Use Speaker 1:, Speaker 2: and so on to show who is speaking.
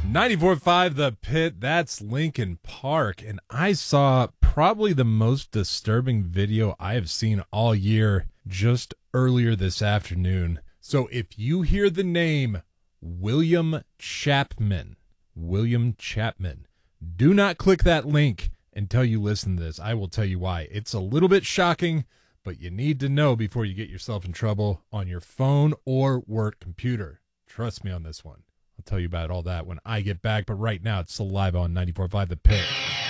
Speaker 1: 94.5 The Pit, that's Linkin Park, and I saw probably the most disturbing video I have seen all year just earlier this afternoon. So if you hear the name William Chapman, do not click that link until you listen to this. I will tell you why. It's a little bit shocking, but you need to know before you get yourself in trouble on your phone or work computer. Trust me on this one. I'll tell you about all that when I get back, but right now it's still live on 94.5 The Pit.